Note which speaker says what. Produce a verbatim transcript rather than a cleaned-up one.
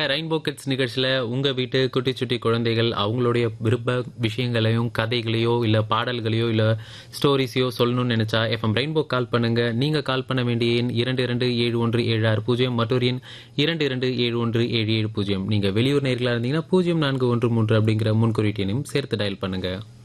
Speaker 1: Rainbow kids நிகழ்ச்சியில உங்க வீட்டு குட்டி சுட்டி குழந்தைகள் அவங்களுடைய விருப்ப விஷயங்களையும் கதைகளையோ இல்ல பாடல்களையோ இல்ல ஸ்டோரிஸையோ சொல்லணும்னு நினைச்சா எஃப்எம் ரெயின்போ கால் பண்ணுங்க. நீங்க கால் பண்ண வேண்டிய எண் இரண்டு இரண்டு ஏழு ஒன்று ஏழு ஆறு பூஜ்ஜியம் மற்றொரு எண் இரண்டு இரண்டு ஏழு ஒன்று ஏழு ஏழு பூஜ்ஜியம். நீங்க வெளியூர் நேர்களா இருந்தீங்கன்னா பூஜ்ஜியம் நான்கு ஒன்று மூன்று அப்படிங்கிற முன்குறியீட்டையும் சேர்த்து டயல் பண்ணுங்க.